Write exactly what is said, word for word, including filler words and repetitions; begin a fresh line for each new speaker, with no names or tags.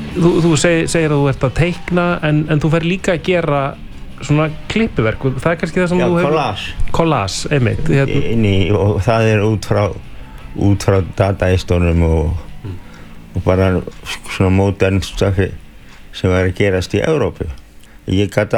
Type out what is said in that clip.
þú, þú segir, segir að þú ert að teikna en, en þú fer líka að gera svona klippuverk og það er kannski það sem
Já,
þú hefur
collage.
Collage, einmitt hérna.
Inni, og það er út frá út frá dataistónum og, mm. og bara svona modern stöfi sem var að gerast í Evrópu. Ég gat